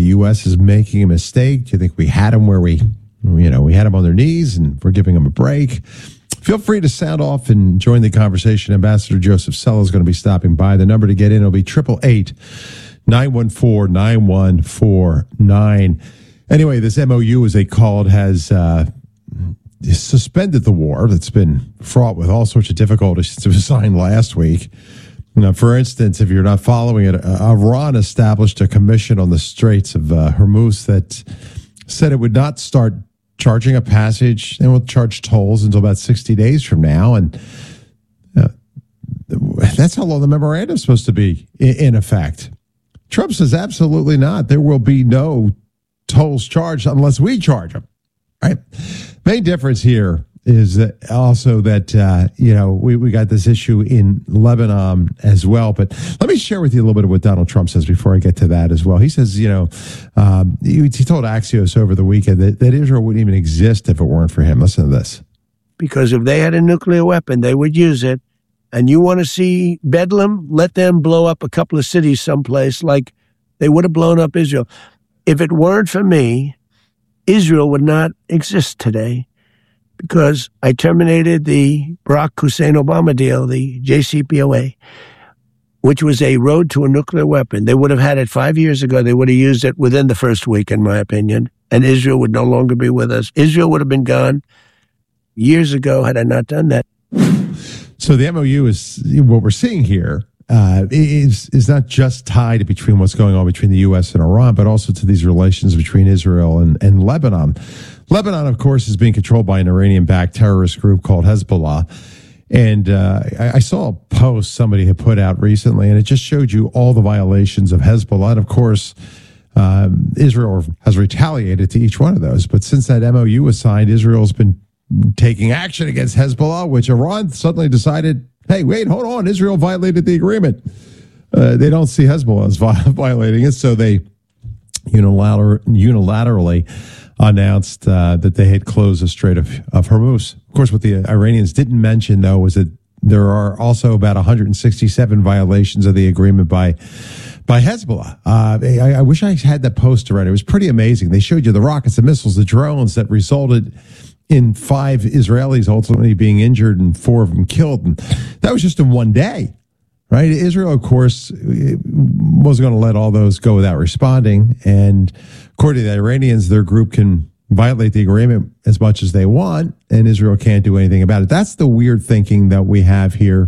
the U.S. is making a mistake? Do you think we had them where we had them on their knees and we're giving them a break? Feel free to sound off and join the conversation. Ambassador Joseph Sella is going to be stopping by. The number to get in will be 888-914-9149. Anyway, this MOU, as they call it, has suspended the war that's been fraught with all sorts of difficulties since it was signed last week. Now, for instance, if you're not following it, Iran established a commission on the Straits of Hormuz that said it would not start charging a passage and will charge tolls until about 60 days from now. And that's how long the memorandum is supposed to be in effect. Trump says absolutely not. There will be no tolls charged unless we charge them. Right? Main difference here is that also that, we got this issue in Lebanon as well. But let me share with you a little bit of what Donald Trump says before I get to that as well. He says, he told Axios over the weekend that Israel wouldn't even exist if it weren't for him. Listen to this. Because if they had a nuclear weapon, they would use it. And you want to see Bedlam? Let them blow up a couple of cities someplace like they would have blown up Israel. If it weren't for me, Israel would not exist today. Because I terminated the Barack Hussein Obama deal, the JCPOA, which was a road to a nuclear weapon. They would have had it 5 years ago. They would have used it within the first week, in my opinion, and Israel would no longer be with us. Israel would have been gone years ago had I not done that. So the MOU is what we're seeing here. Is not just tied between what's going on between the U.S. and Iran, but also to these relations between Israel and Lebanon. Lebanon, of course, is being controlled by an Iranian-backed terrorist group called Hezbollah. And I saw a post somebody had put out recently, and it just showed you all the violations of Hezbollah. And, of course, Israel has retaliated to each one of those. But since that MOU was signed, Israel's been taking action against Hezbollah, which Iran suddenly decided, hey, wait, hold on, Israel violated the agreement. They don't see Hezbollah as violating it, so they unilaterally announced that they had closed the Strait of Hormuz. Of course, what the Iranians didn't mention, though, was that there are also about 167 violations of the agreement by Hezbollah. I wish I had that poster right. It was pretty amazing. They showed you the rockets, the missiles, the drones that resulted in 5 Israelis ultimately being injured and 4 of them killed. And that was just in one day, right? Israel, of course, wasn't going to let all those go without responding. And according to the Iranians, their group can violate the agreement as much as they want, and Israel can't do anything about it. That's the weird thinking that we have here.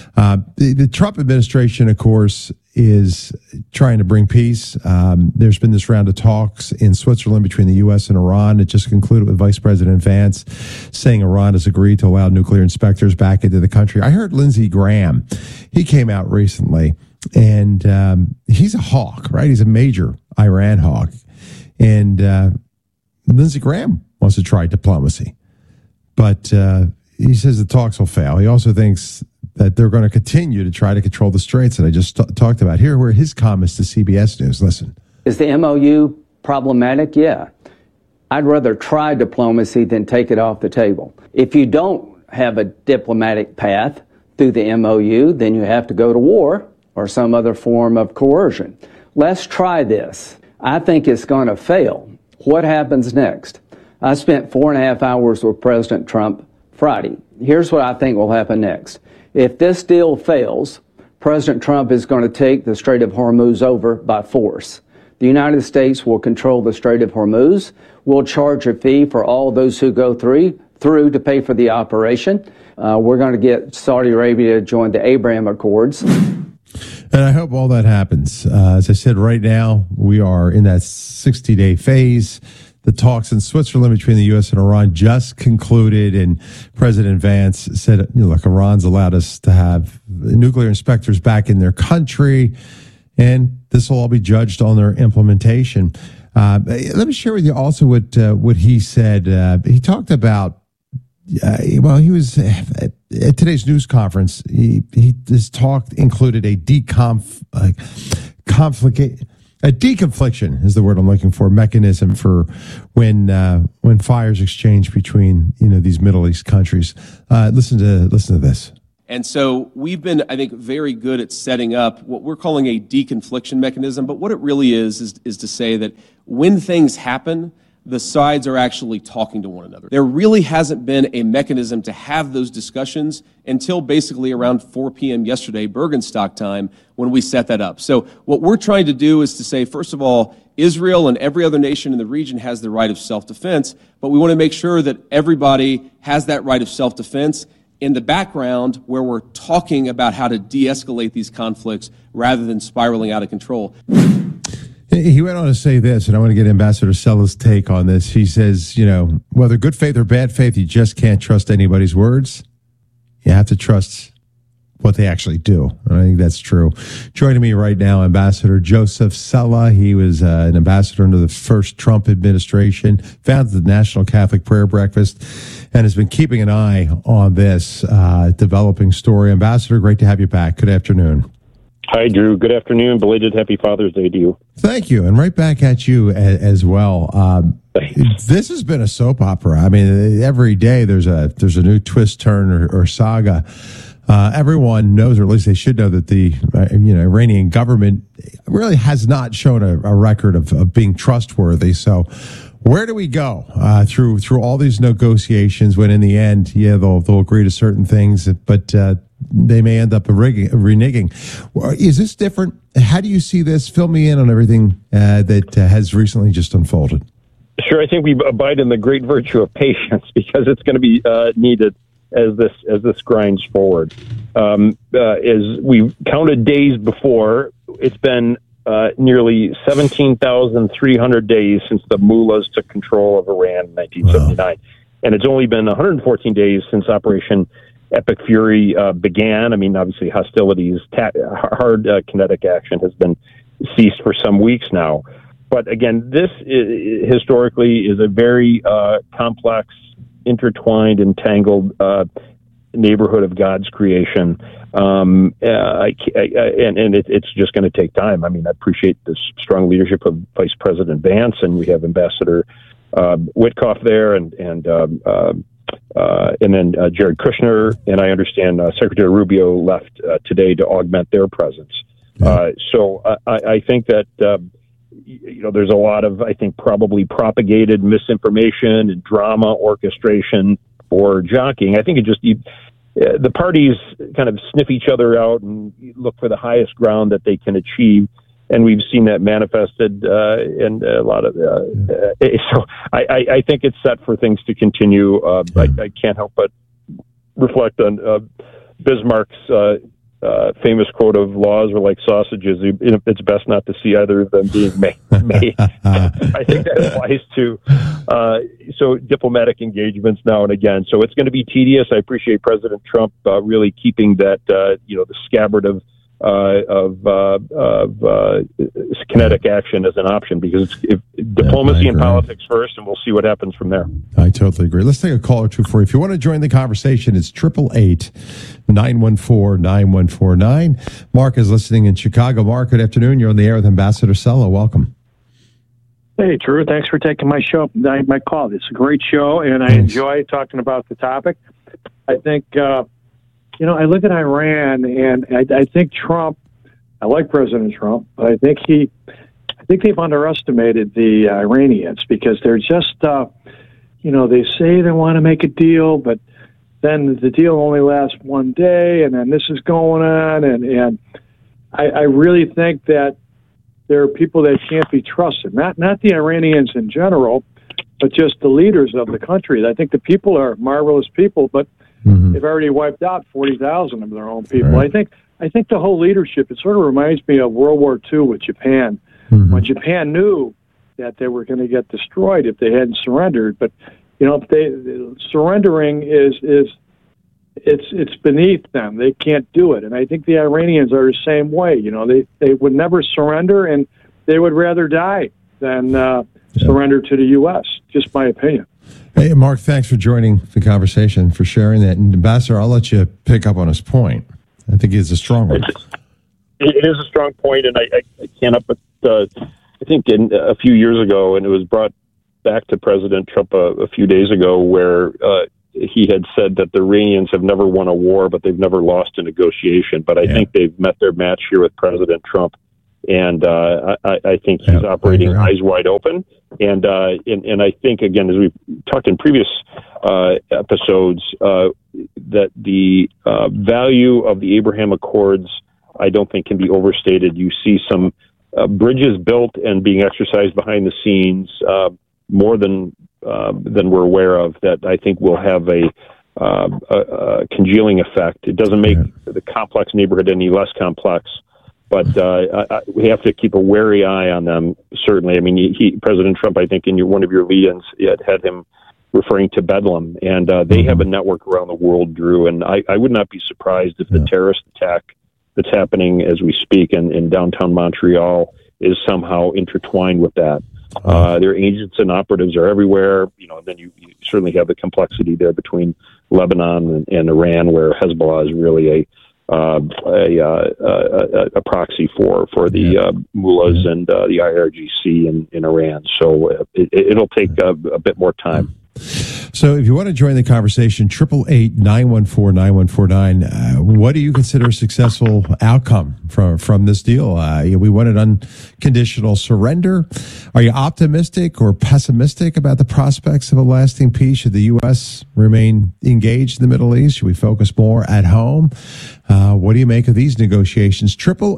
The Trump administration, of course, is trying to bring peace. There's been this round of talks in Switzerland between the U.S. and Iran. It just concluded with Vice President Vance saying Iran has agreed to allow nuclear inspectors back into the country. I heard Lindsey Graham. He came out recently, and he's a hawk, right? He's a major Iran hawk. And Lindsey Graham wants to try diplomacy. But he says the talks will fail. He also thinks that they're going to continue to try to control the straits that I just talked about. Here were his comments to CBS News. Listen. Is the MOU problematic? Yeah. I'd rather try diplomacy than take it off the table. If you don't have a diplomatic path through the MOU, then you have to go to war or some other form of coercion. Let's try this. I think it's going to fail. What happens next? I spent 4.5 hours with President Trump Friday. Here's what I think will happen next. If this deal fails, President Trump is going to take the Strait of Hormuz over by force. The United States will control the Strait of Hormuz. We'll charge a fee for all those who go through to pay for the operation. We're going to get Saudi Arabia to join the Abraham Accords. And I hope all that happens. As I said, right now, we are in that 60-day phase. The talks in Switzerland between the U.S. and Iran just concluded, and President Vance said, look, Iran's allowed us to have nuclear inspectors back in their country, and this will all be judged on their implementation. Let me share with you also what he said. He talked about, he was at today's news conference. This talk included a deconfliction is the word I'm looking for, mechanism for when fires exchange between these Middle East countries. Listen to this. And so we've been, I think, very good at setting up what we're calling a deconfliction mechanism. But what it really is to say that when things happen, the sides are actually talking to one another. There really hasn't been a mechanism to have those discussions until basically around 4 p.m. yesterday, Bergenstock time, when we set that up. So what we're trying to do is to say, first of all, Israel and every other nation in the region has the right of self-defense, but we want to make sure that everybody has that right of self-defense in the background where we're talking about how to de-escalate these conflicts rather than spiraling out of control. He went on to say this, and I want to get Ambassador Cella's take on this. He says, whether good faith or bad faith, you just can't trust anybody's words. You have to trust what they actually do. And I think that's true. Joining me right now, Ambassador Joseph Cella. He was an ambassador under the first Trump administration, founded the National Catholic Prayer Breakfast, and has been keeping an eye on this developing story. Ambassador, great to have you back. Good afternoon. Hi, Drew. Good afternoon. Belated Happy Father's Day to you. Thank you. And right back at you as well. This has been a soap opera. I mean, every day there's a new twist, turn, or saga. Everyone knows, or at least they should know, that the Iranian government really has not shown a record of being trustworthy. So where do we go through all these negotiations when in the end, they'll agree to certain things, but they may end up reneging. Is this different? How do you see this? Fill me in on everything that has recently just unfolded. Sure. I think we abide in the great virtue of patience because it's going to be needed as this grinds forward. As we counted days before, it's been nearly 17,300 days since the mullahs took control of Iran in 1979. Wow. And it's only been 114 days since Operation Epic Fury began. I mean, obviously hostilities, hard kinetic action has been ceased for some weeks now. But again, this historically is a very complex, intertwined, entangled neighborhood of God's creation. And it's just going to take time. I mean, I appreciate the strong leadership of Vice President Vance, and we have Ambassador Witkoff there, and then Jared Kushner, and I understand Secretary Rubio left today to augment their presence. So I think that there's a lot of, I think, probably propagated misinformation and drama orchestration or jockeying. I think the parties kind of sniff each other out and look for the highest ground that they can achieve. And we've seen that manifested in a lot of. So I think it's set for things to continue. I can't help but reflect on Bismarck's famous quote of "Laws are like sausages. It's best not to see either of them being made." I think that applies to so diplomatic engagements now and again. So it's going to be tedious. I appreciate President Trump really keeping that the scabbard of kinetic action as an option, because it's diplomacy and politics first, and we'll see what happens from there. I totally agree. Let's take a call or two for you. If you want to join the conversation, it's 888-914-9149. Mark is listening in Chicago. Mark, good afternoon. You're on the air with Ambassador Cella. Welcome. Hey, Drew. Thanks for taking my call. It's a great show, and I enjoy talking about the topic. I think I look at Iran, and I think Trump. I like President Trump, but I think they've underestimated the Iranians, because they're just, they say they want to make a deal, but then the deal only lasts one day, and then this is going on, and I really think that there are people that can't be trusted. Not the Iranians in general, but just the leaders of the country. I think the people are marvelous people, but they've already wiped out 40,000 of their own people. Right. I think the whole leadership, it sort of reminds me of World War II with Japan, when Japan knew that they were going to get destroyed if they hadn't surrendered. But surrendering it's beneath them. They can't do it. And I think the Iranians are the same way. They would never surrender, and they would rather die than surrender to the U.S. Just my opinion. Hey, Mark, thanks for joining the conversation, for sharing that. And Ambassador, I'll let you pick up on his point. I think it's a strong one. It is a strong point, and I can't help but I think a few years ago, and it was brought back to President Trump a few days ago, where he had said that the Iranians have never won a war, but they've never lost a negotiation. But I think they've met their match here with President Trump. And I think he's operating eyes wide open. And I think, again, as we've talked in previous episodes, that the value of the Abraham Accords, I don't think, can be overstated. You see some bridges built and being exercised behind the scenes, more than we're aware of, that I think will have a congealing effect. It doesn't make the complex neighborhood any less complex. But we have to keep a wary eye on them, certainly. I mean, President Trump, I think, in one of your lead-ins, had him referring to Bedlam. And they have a network around the world, Drew. And I would not be surprised if the terrorist attack that's happening as we speak in downtown Montreal is somehow intertwined with that. Their agents and operatives are everywhere. Then you certainly have the complexity there between Lebanon and Iran, where Hezbollah is really a proxy for the mullahs and the IRGC in Iran. So it'll take a bit more time. So if you want to join the conversation, 888-914-9149, what do you consider a successful outcome from this deal? We wanted unconditional surrender. Are you optimistic or pessimistic about the prospects of a lasting peace? Should the U.S. remain engaged in the Middle East? Should we focus more at home? What do you make of these negotiations?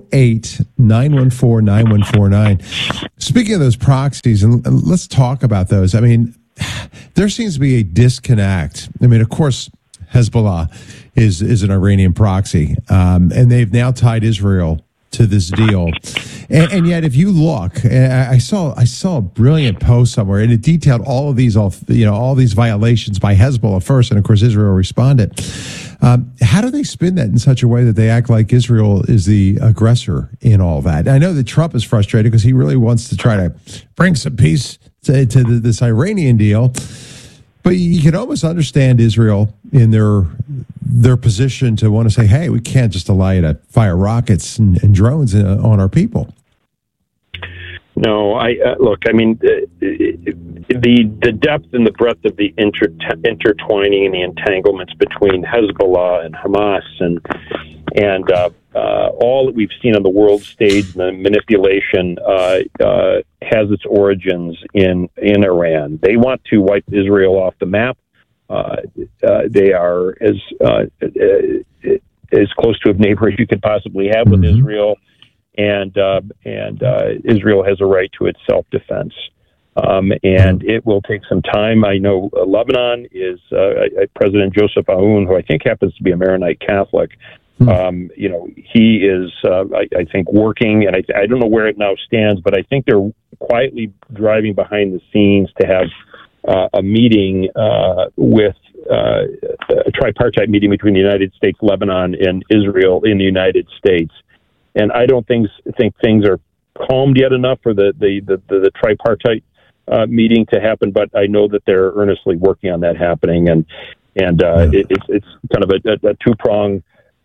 888-914-9149. Speaking of those proxies, and let's talk about those. I mean, there seems to be a disconnect. I mean, of course, Hezbollah is an Iranian proxy, and they've now tied Israel to this deal. And yet, if you look, I saw a brilliant post somewhere, and it detailed all these violations by Hezbollah first, and of course, Israel responded. How do they spin that in such a way that they act like Israel is the aggressor in all that? I know that Trump is frustrated because he really wants to try to bring some peace to this Iranian deal, but you can almost understand Israel in their position to want to say, "Hey, we can't just allow you to fire rockets and drones on our people." No, look. I mean, the depth and the breadth of the intertwining and the entanglements between Hezbollah and Hamas and all that we've seen on the world stage, the manipulation has its origins in Iran. They want to wipe Israel off the map. They are as close to a neighbor as you could possibly have with Israel, and Israel has a right to its self-defense. And it will take some time. I know Lebanon is President Joseph Aoun, who I think happens to be a Maronite Catholic. He is, I think, working, and I don't know where it now stands, but I think they're quietly driving behind the scenes to have a meeting with a tripartite meeting between the United States, Lebanon, and Israel in the United States. And I don't think things are calmed yet enough for the tripartite meeting to happen, but I know that they're earnestly working on that happening, and it's kind of a two-prong.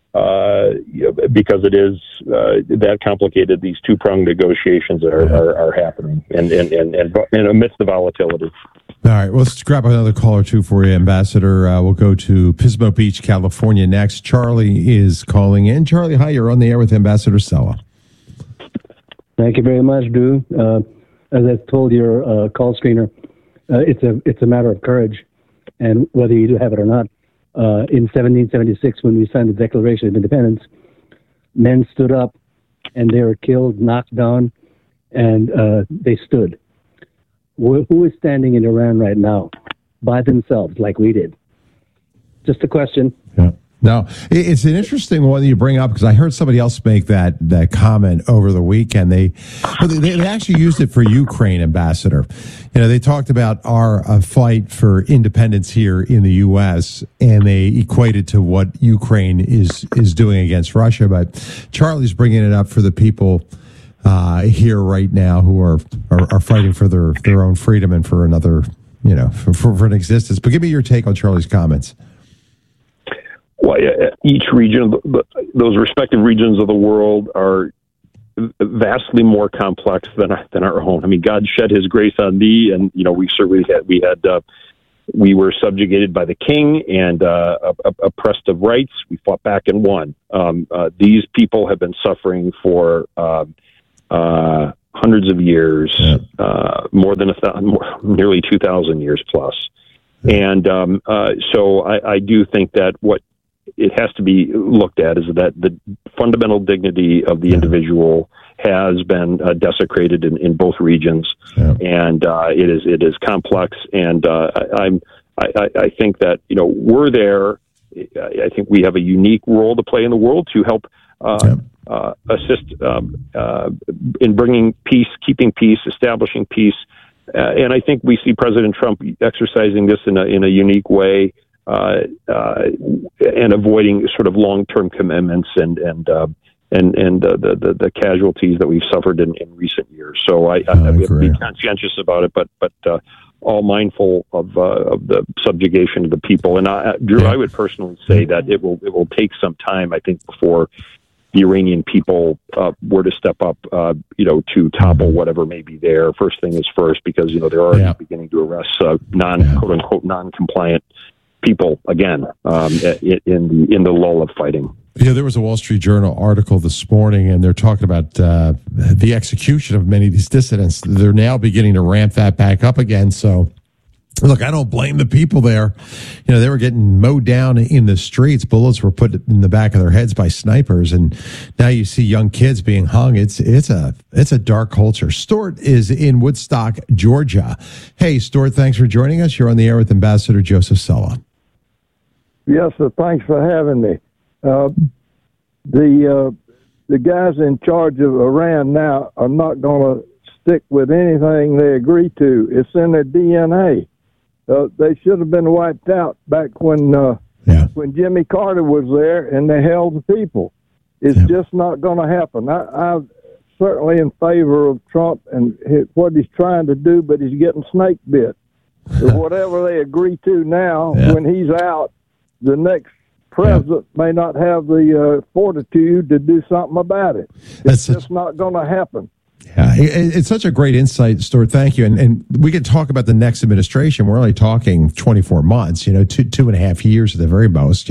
Because it is that complicated, these two-pronged negotiations are happening, and amidst the volatility. All right, well, let's grab another call or two for you, Ambassador. We'll go to Pismo Beach, California next. Charlie is calling in. Charlie, hi, you're on the air with Ambassador Stella. Thank you very much, Drew. As I told your call screener, it's a matter of courage, and whether you do have it or not. In 1776, when we signed the Declaration of Independence, men stood up and they were killed, knocked down, and they stood. Who is standing in Iran right now by themselves like we did? Just a question. Yeah. No, it's an interesting one that you bring up because I heard somebody else make that comment over the weekend. They actually used it for Ukraine, Ambassador. They talked about our fight for independence here in the U.S. and they equated to what Ukraine is doing against Russia. But Charlie's bringing it up for the people here right now who are fighting for their own freedom and for another, for an existence. But give me your take on Charlie's comments. Well, each region, those respective regions of the world are vastly more complex than our own. I mean, God shed His grace on thee, and we certainly had We were subjugated by the king and oppressed of rights. We fought back and won. These people have been suffering for hundreds of years, nearly 2,000 years plus. And so I do think that what it has to be looked at is that the fundamental dignity of the individual has been desecrated in both regions, and it is complex. And I think that we're there. I think we have a unique role to play in the world to help assist in bringing peace, keeping peace, establishing peace. And I think we see President Trump exercising this in a unique way, and avoiding sort of long-term commitments and the casualties that we've suffered in recent years. So I have to be conscientious about it, but all mindful of the subjugation of the people. And Drew, I would personally say that it will take some time, I think, before the Iranian people were to step up, to topple whatever may be there. First thing is first, because they're already beginning to arrest quote unquote non-compliant people again in the lull of fighting. Yeah, there was a Wall Street Journal article this morning, and they're talking about the execution of many of these dissidents. They're now beginning to ramp that back up again. So, look, I don't blame the people there. They were getting mowed down in the streets. Bullets were put in the back of their heads by snipers, and now you see young kids being hung. It's a dark culture. Stuart is in Woodstock, Georgia. Hey, Stuart, thanks for joining us. You're on the air with Ambassador Joseph Sella. Yes, sir. Thanks for having me. The guys in charge of Iran now are not going to stick with anything they agree to. It's in their DNA. They should have been wiped out back when Jimmy Carter was there and they held the people. It's just not going to happen. I'm certainly in favor of Trump and what he's trying to do, but he's getting snake bit. So whatever they agree to now, when he's out, the next president may not have the fortitude to do something about it. It's just not going to happen. Yeah, it's such a great insight, Stuart. Thank you. And we could talk about the next administration. We're only talking 24 months, 2.5 years at the very most.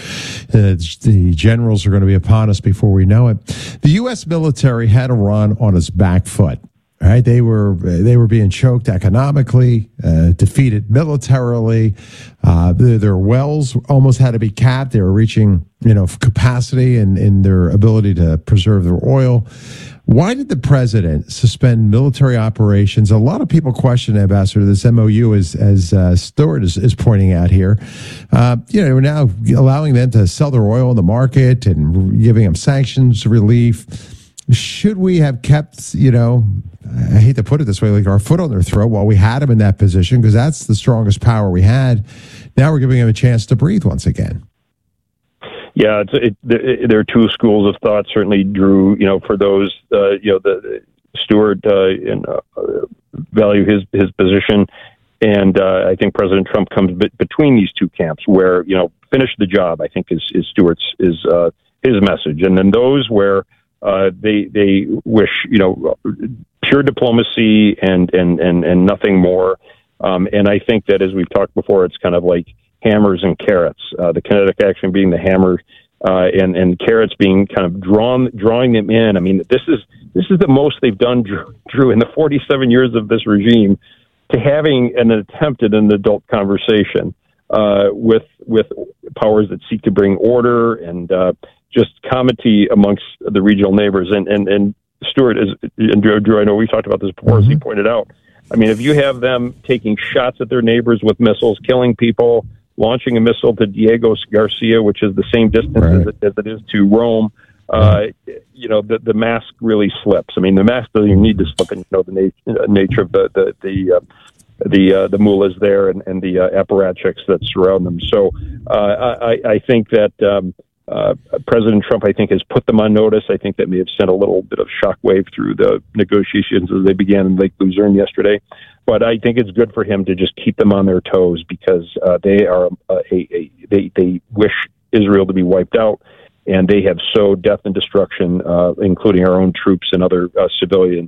The generals are going to be upon us before we know it. The U.S. military had a run on its back foot. Right, they were being choked economically, defeated militarily. Their wells almost had to be capped. They were reaching, capacity in their ability to preserve their oil. Why did the president suspend military operations? A lot of people question, Ambassador, this MOU, as Stuart is pointing out here. We're now allowing them to sell their oil in the market and giving them sanctions relief. Should we have kept, I hate to put it this way, like our foot on their throat while we had them in that position, because that's the strongest power we had. Now we're giving them a chance to breathe once again. Yeah, there are two schools of thought, certainly, Drew. For those, the Stuart value his position, and I think President Trump comes between these two camps, where finish the job. I think is Stuart's his message, and then those where they wish pure diplomacy and nothing more. And I think that, as we've talked before, it's kind of like hammers and carrots. The kinetic action being the hammer, and carrots being kind of drawing them in. I mean, this is the most they've done, Drew, in the 47 years of this regime, to having an attempt at an adult conversation with powers that seek to bring order and just comity amongst the regional neighbors. And Stuart and Drew, I know we've talked about this before, as he pointed out. I mean, if you have them taking shots at their neighbors with missiles, killing people, launching a missile to Diego Garcia, which is the same distance as it is to Rome, the mask really slips. I mean, the mask doesn't even need to slip, and the nature of the mullahs there and the apparatchiks that surround them. So I think that President Trump, I think, has put them on notice. I think that may have sent a little bit of shockwave through the negotiations as they began in Lake Luzerne yesterday. But I think it's good for him to just keep them on their toes, because they are they wish Israel to be wiped out, and they have sowed death and destruction, including our own troops and other civilians,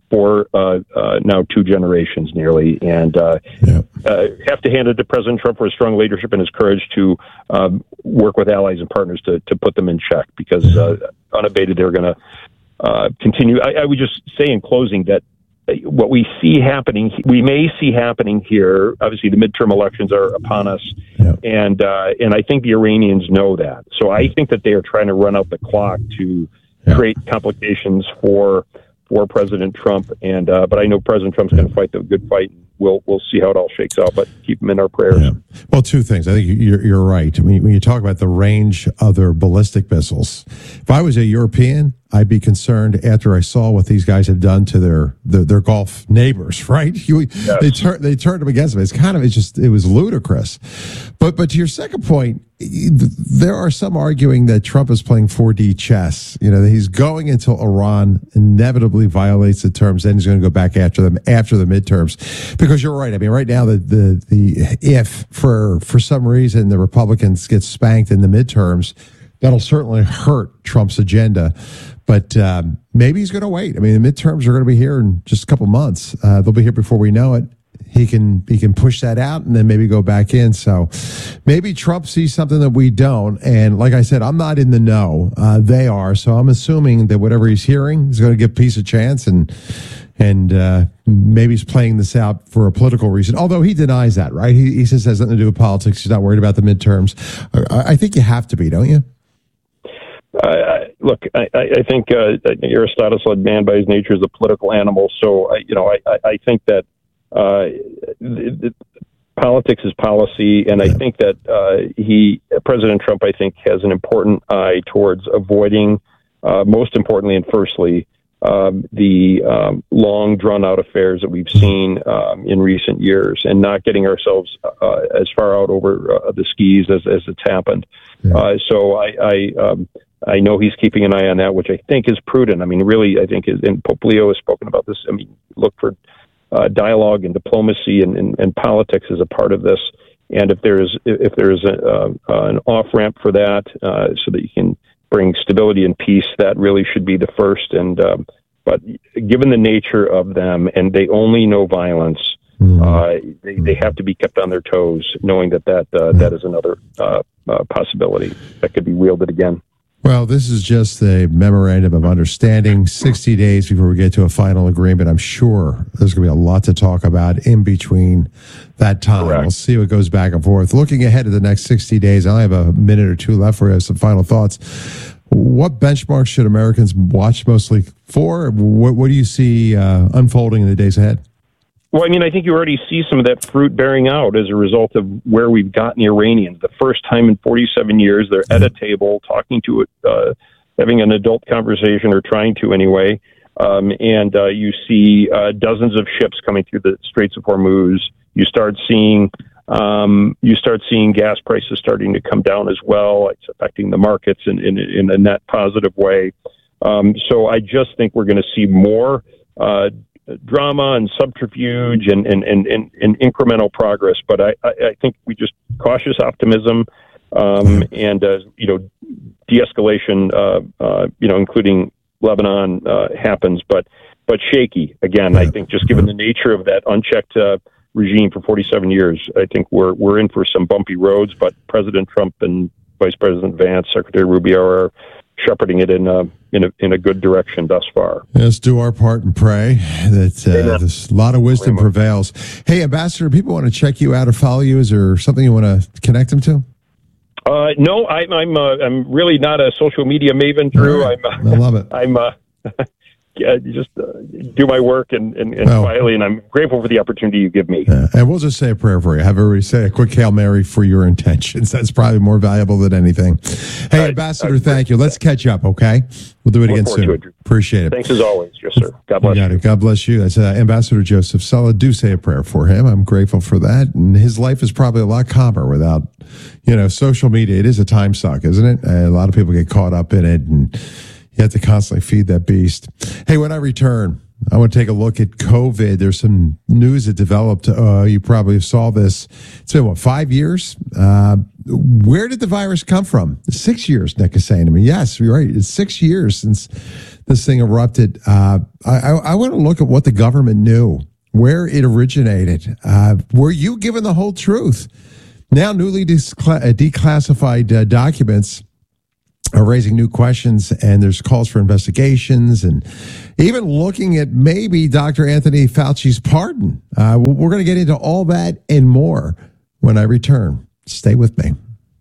for now 2 generations nearly, and have to hand it to President Trump for his strong leadership and his courage to work with allies and partners to put them in check, because unabated they're going to continue. I would just say in closing that what we may see happening here, obviously the midterm elections are upon us, and I think the Iranians know that. So I think that they are trying to run out the clock to create complications for President Trump, and but I know President Trump's going to fight the good fight. We'll see how it all shakes out, but keep him in our prayers. Yeah. Well, 2 things. I think you're right. I mean, when you talk about the range of their ballistic missiles, if I was a European, I'd be concerned after I saw what these guys have done to their Gulf neighbors. Right? They turned them against them. It was ludicrous. But to your second point, there are some arguing that Trump is playing 4D chess. You know, he's going until Iran inevitably violates the terms, then he's going to go back after them after the midterms. Because you're right. I mean, right now, if for some reason the Republicans get spanked in the midterms, that'll certainly hurt Trump's agenda. But maybe he's going to wait. I mean, the midterms are going to be here in just a couple months. They'll be here before we know it. He can push that out and then maybe go back in. So maybe Trump sees something that we don't. And like I said, I'm not in the know. They are. So I'm assuming that whatever he's hearing, he's going to give peace a chance, and maybe he's playing this out for a political reason. Although he denies that, right? He says it has nothing to do with politics. He's not worried about the midterms. I think you have to be, don't you? Look, I think Aristotle said man by his nature is a political animal. So, I think that politics is policy, and I think that President Trump, I think, has an important eye towards avoiding, most importantly and firstly, the long, drawn-out affairs that we've seen in recent years, and not getting ourselves as far out over the skis as it's happened. So I know he's keeping an eye on that, which I think is prudent. I mean, really, I think, and Pope Leo has spoken about this. I mean, look for dialogue and diplomacy and politics as a part of this. And if there's an off ramp for that, so that you can bring stability and peace, that really should be the first. And but given the nature of them, and they only know violence, they have to be kept on their toes, knowing that is another possibility that could be wielded again. Well, this is just a memorandum of understanding. 60 days before we get to a final agreement. I'm sure there's going to be a lot to talk about in between that time. Correct. We'll see what goes back and forth. Looking ahead to the next 60 days, I only have a minute or 2 left for some final thoughts. What benchmarks should Americans watch mostly for? What do you see unfolding in the days ahead? Well, I mean, I think you already see some of that fruit bearing out as a result of where we've gotten the Iranians. The first time in 47 years, they're at a table talking to it, having an adult conversation, or trying to anyway. And you see dozens of ships coming through the Straits of Hormuz. You start seeing gas prices starting to come down as well. It's affecting the markets in a net positive way. So I just think we're going to see more drama and subterfuge and incremental progress. But I think we just cautious optimism and de-escalation, including Lebanon, happens, but shaky again. I think just given the nature of that unchecked regime for 47 years, I think we're in for some bumpy roads. But President Trump and Vice President Vance, Secretary Rubio are shepherding it in a good direction thus far. Let's do our part and pray that this, a lot of wisdom prevails. Hey, Ambassador, people want to check you out or follow you. Is there something you want to connect them to? No, I'm really not a social media maven, Drew. Right. I love it. I'm just do my work and quietly, and I'm grateful for the opportunity you give me. And we'll just say a prayer for you. Have everybody say a quick Hail Mary for your intentions. That's probably more valuable than anything. Hey, Ambassador, thank you. Let's catch up, okay? We'll do it again soon. Appreciate it. Thanks as always. Yes, sir. God bless you. God bless you. That's Ambassador Joseph Sella. Do say a prayer for him. I'm grateful for that. And his life is probably a lot calmer without, social media. It is a time suck, isn't it? A lot of people get caught up in it, and you have to constantly feed that beast. Hey, when I return, I want to take a look at COVID. There's some news that developed. You probably saw this. It's been, 5 years? Where did the virus come from? 6 years, Nick is saying to me. Yes, you're right. It's 6 years since this thing erupted, I want to look at what the government knew, where it originated. Were you given the whole truth? Now, newly declassified documents are raising new questions, and there's calls for investigations and even looking at maybe Dr. Anthony Fauci's pardon. We're going to get into all that and more when I return. Stay with me.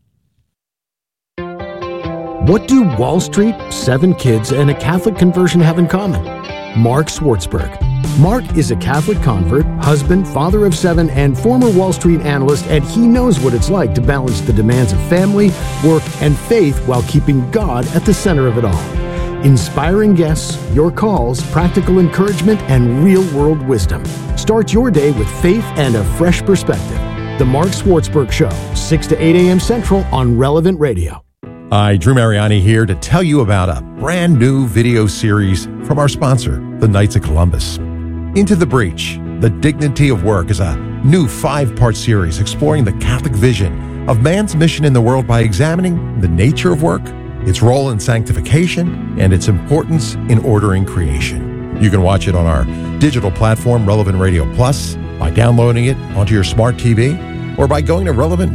What do Wall Street, 7 kids, and a Catholic conversion have in common? Mark Swartzberg. Mark is a Catholic convert, husband, father of 7, and former Wall Street analyst, and he knows what it's like to balance the demands of family, work, and faith while keeping God at the center of it all. Inspiring guests, your calls, practical encouragement, and real-world wisdom. Start your day with faith and a fresh perspective. The Mark Swartzberg Show, 6 to 8 a.m. Central on Relevant Radio. Hi, Drew Mariani here to tell you about a brand new video series from our sponsor, the Knights of Columbus. Into the Breach, The Dignity of Work is a new 5-part series exploring the Catholic vision of man's mission in the world by examining the nature of work, its role in sanctification, and its importance in ordering creation. You can watch it on our digital platform, Relevant Radio Plus, by downloading it onto your smart TV, or by going to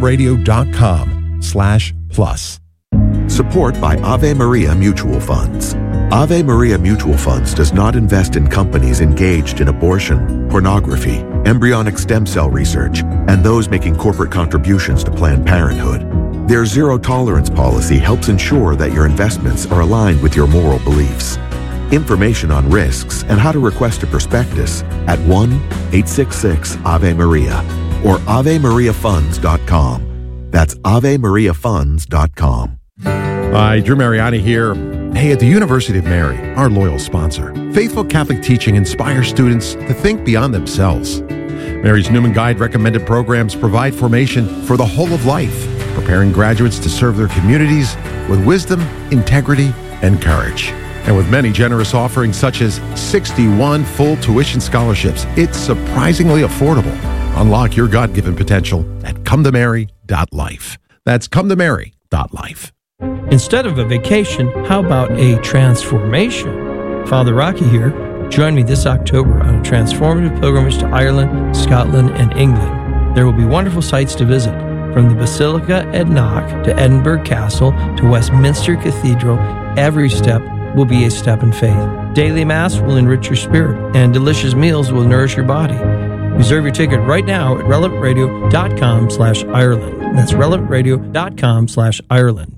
relevantradio.com/plus. Support by Ave Maria Mutual Funds. Ave Maria Mutual Funds does not invest in companies engaged in abortion, pornography, embryonic stem cell research, and those making corporate contributions to Planned Parenthood. Their zero-tolerance policy helps ensure that your investments are aligned with your moral beliefs. Information on risks and how to request a prospectus at 1-866-AVE-MARIA or AveMariaFunds.com. That's AveMariaFunds.com. Hi, Drew Mariani here. Hey, at the University of Mary, our loyal sponsor, faithful Catholic teaching inspires students to think beyond themselves. Mary's Newman Guide recommended programs provide formation for the whole of life, preparing graduates to serve their communities with wisdom, integrity, and courage. And with many generous offerings such as 61 full tuition scholarships, it's surprisingly affordable. Unlock your God-given potential at cometomary.life. That's cometomary.life. Instead of a vacation, how about a transformation? Father Rocky here. Join me this October on a transformative pilgrimage to Ireland, Scotland, and England. There will be wonderful sights to visit, from the Basilica at Knock to Edinburgh Castle to Westminster Cathedral. Every step will be a step in faith. Daily Mass will enrich your spirit, and delicious meals will nourish your body. Reserve your ticket right now at relevantradio.com/Ireland. That's relevantradio.com/Ireland.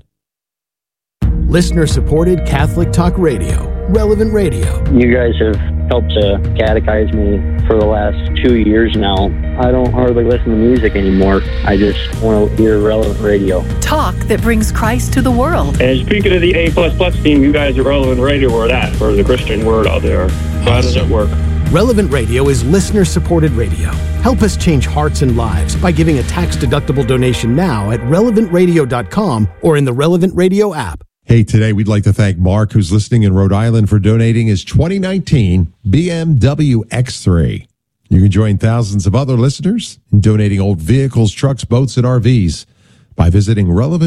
Listener-supported Catholic Talk Radio, Relevant Radio. You guys have helped to catechize me for the last 2 years now. I don't hardly listen to music anymore. I just want to hear Relevant Radio. Talk that brings Christ to the world. And speaking of the A++ team, you guys at Relevant Radio are that for the Christian word out there. How does it work? Relevant Radio is listener-supported radio. Help us change hearts and lives by giving a tax-deductible donation now at relevantradio.com or in the Relevant Radio app. Hey, today we'd like to thank Mark, who's listening in Rhode Island, for donating his 2019 BMW X3. You can join thousands of other listeners in donating old vehicles, trucks, boats, and RVs by visiting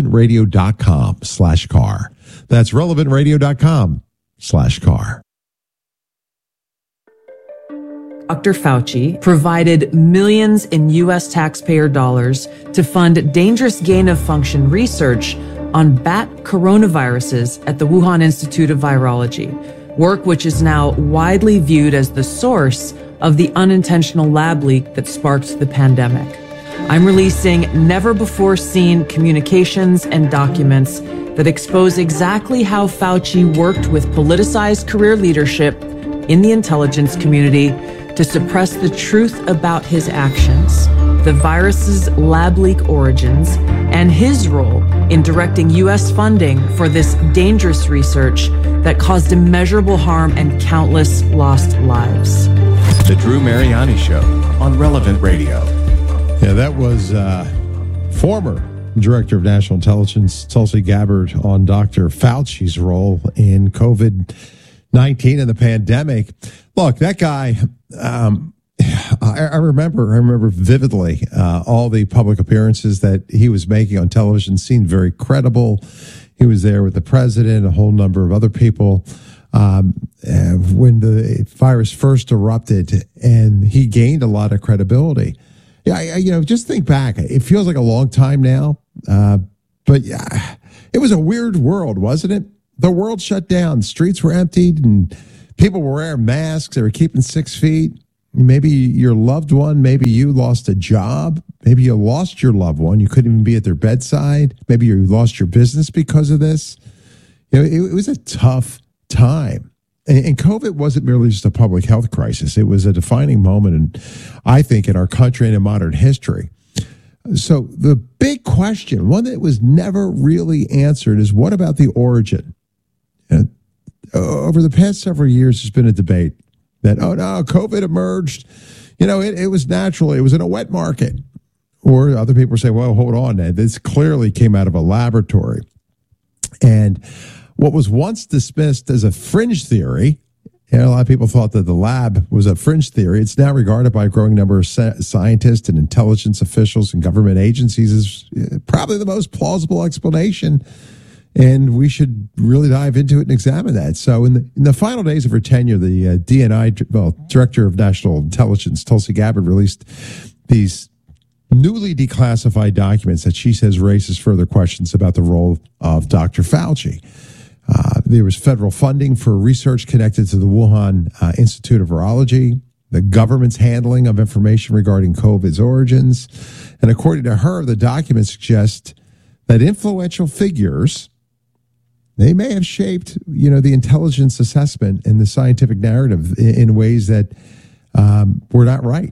relevantradio.com/car. That's relevantradio.com/car. Dr. Fauci provided millions in U.S. taxpayer dollars to fund dangerous gain-of-function research on bat coronaviruses at the Wuhan Institute of Virology, work which is now widely viewed as the source of the unintentional lab leak that sparked the pandemic. I'm releasing never-before-seen communications and documents that expose exactly how Fauci worked with politicized career leadership in the intelligence community to suppress the truth about his actions, the virus's lab leak origins, and his role in directing U.S. funding for this dangerous research that caused immeasurable harm and countless lost lives. The Drew Mariani Show on Relevant Radio. Yeah, that was former Director of National Intelligence Tulsi Gabbard on Dr. Fauci's role in COVID-19 and the pandemic. Look, that guy, I remember vividly all the public appearances that he was making on television. Seemed very credible. He was there with the president, a whole number of other people. when the virus first erupted, and he gained a lot of credibility. Yeah, just think back. It feels like a long time now, but yeah, it was a weird world, wasn't it? The world shut down, streets were emptied, and people were wearing masks. They were keeping 6 feet. Maybe your loved one, maybe you lost a job. Maybe you lost your loved one. You couldn't even be at their bedside. Maybe you lost your business because of this. It was a tough time. And COVID wasn't merely just a public health crisis. It was a defining moment, I think, in our country and in modern history. So the big question, one that was never really answered, is what about the origin? Over the past several years, there's been a debate that, oh, no, COVID emerged. It was natural. It was in a wet market. Or other people say, well, hold on, Ed. This clearly came out of a laboratory. And what was once dismissed as a fringe theory, a lot of people thought that the lab was a fringe theory. It's now regarded by a growing number of scientists and intelligence officials and government agencies as probably the most plausible explanation. And we should really dive into it and examine that. So in the final days of her tenure, the Director of National Intelligence, Tulsi Gabbard, released these newly declassified documents that she says raises further questions about the role of Dr. Fauci. There was federal funding for research connected to the Wuhan Institute of Virology, the government's handling of information regarding COVID's origins. And according to her, the documents suggest that influential figures, they may have shaped, the intelligence assessment and the scientific narrative in ways that were not right.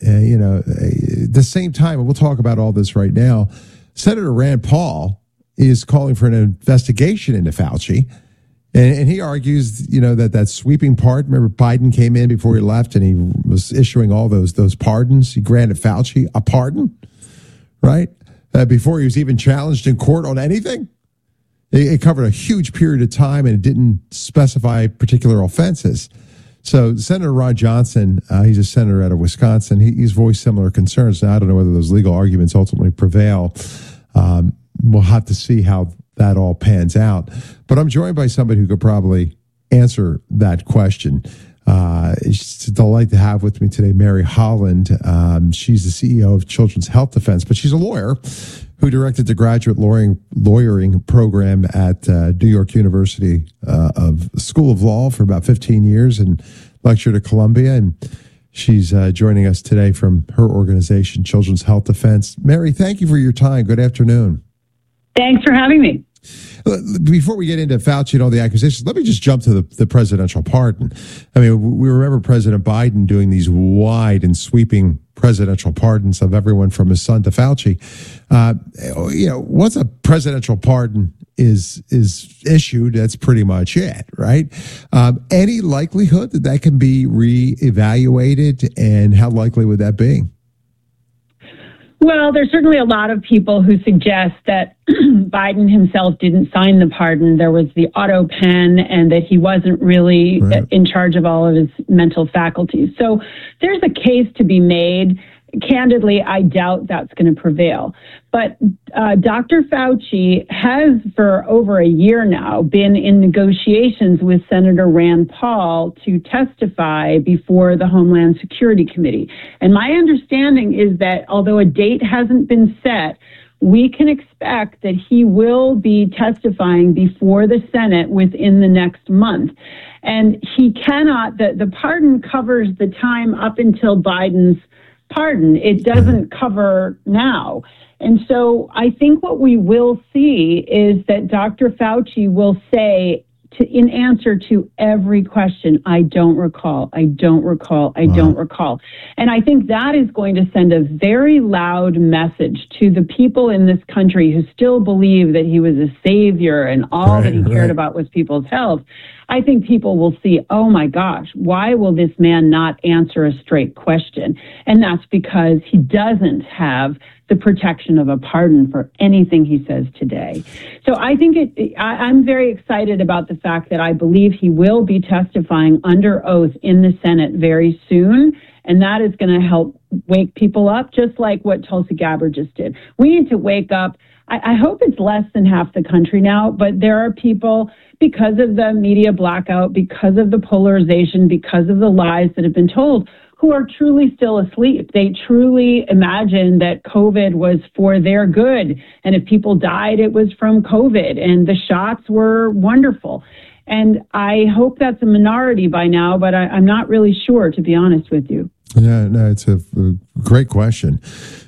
At the same time, and we'll talk about all this right now, Senator Rand Paul is calling for an investigation into Fauci. And he argues, that sweeping pardon. Remember, Biden came in before he left and he was issuing all those pardons. He granted Fauci a pardon, right? Before he was even challenged in court on anything. It covered a huge period of time and it didn't specify particular offenses. So Senator Ron Johnson, he's a senator out of Wisconsin. He's voiced similar concerns. Now, I don't know whether those legal arguments ultimately prevail. We'll have to see how that all pans out. But I'm joined by somebody who could probably answer that question. It's a delight to have with me today Mary Holland. She's the CEO of Children's Health Defense, but she's a lawyer who directed the graduate lawyering program at New York University of School of Law for about 15 years and lectured at Columbia. And she's joining us today from her organization, Children's Health Defense. Mary, thank you for your time. Good afternoon. Thanks for having me. Before we get into Fauci and all the accusations, let me just jump to the presidential pardon. I mean, we remember President Biden doing these wide and sweeping presidential pardons of everyone from his son to Fauci. Once a presidential pardon is issued, that's pretty much it, right? Any likelihood that can be reevaluated, and how likely would that be? Well, there's certainly a lot of people who suggest that Biden himself didn't sign the pardon. There was the auto pen and that he wasn't really in charge of all of his mental faculties. So there's a case to be made. Candidly, I doubt that's going to prevail. But Dr. Fauci has, for over a year now, been in negotiations with Senator Rand Paul to testify before the Homeland Security Committee. And my understanding is that although a date hasn't been set, we can expect that he will be testifying before the Senate within the next month. And he cannot, the pardon covers the time up until Biden's pardon. It doesn't cover now. And so I think what we will see is that Dr. Fauci will say, in answer to every question, I don't recall, I don't recall, I don't recall. And I think that is going to send a very loud message to the people in this country who still believe that he was a savior and all that he cared about was people's health. I think people will see, oh my gosh, why will this man not answer a straight question? And that's because he doesn't have the protection of a pardon for anything he says today. So I think I'm very excited about the fact that I believe he will be testifying under oath in the Senate very soon. And that is going to help wake people up, just like what Tulsi Gabbard just did. We need to wake up. I hope it's less than half the country now, but there are people, because of the media blackout, because of the polarization, because of the lies that have been told, who are truly still asleep. They truly imagine that COVID was for their good. And if people died, it was from COVID. And the shots were wonderful. And I hope that's a minority by now, but I'm not really sure, to be honest with you. Yeah, no, it's a great question.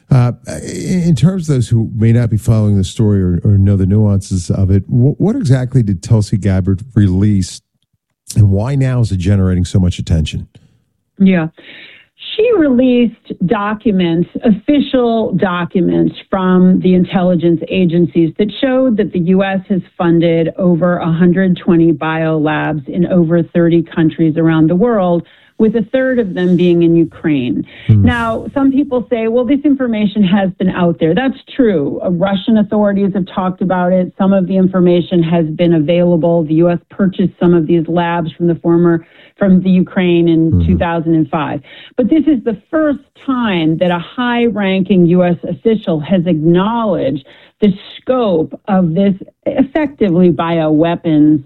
In terms of those who may not be following the story or know the nuances of it, what exactly did Tulsi Gabbard release, and why now is it generating so much attention? Yeah. She released documents, official documents from the intelligence agencies that showed that the U.S. has funded over 120 biolabs in over 30 countries around the world, with a third of them being in Ukraine. Now, some people say, well, this information has been out there. That's true. Russian authorities have talked about it. Some of the information has been available. The U.S. purchased some of these labs from the Ukraine in 2005. But this is the first time that a high-ranking U.S. official has acknowledged the scope of this effectively bioweapons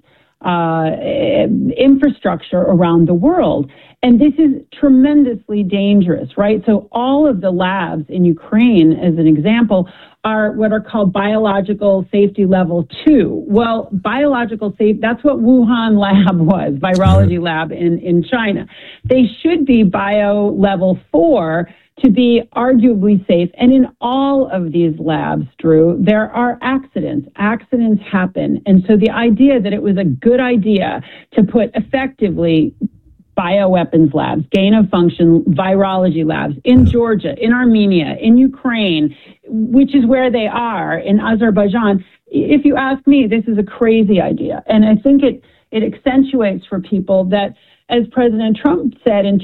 infrastructure around the world. And this is tremendously dangerous, right? So all of the labs in Ukraine, as an example, are what are called biological safety level 2. Well, biological safety, that's what Wuhan lab was, virology lab in China. They should be bio level 4 to be arguably safe. And in all of these labs, Drew, there are accidents. Accidents happen. And so the idea that it was a good idea to put effectively bioweapons labs, gain-of-function virology labs in Georgia, in Armenia, in Ukraine, which is where they are, in Azerbaijan, if you ask me, this is a crazy idea. And I think it accentuates for people that, as President Trump said in